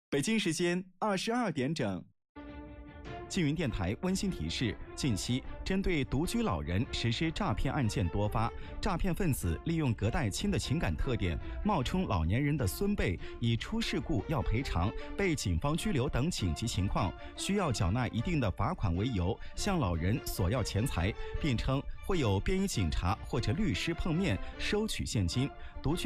北京时间22点整。 缙云电台温馨提示：近期针对独居老人实施诈骗案件多发，诈骗分子利用隔代亲的情感特点，冒充老年人的孙辈，以出事故要赔偿、被警方拘留等紧急情况需要缴纳一定的罚款为由，向老人索要钱财，并称会有便衣警察或者律师碰面收取现金。独居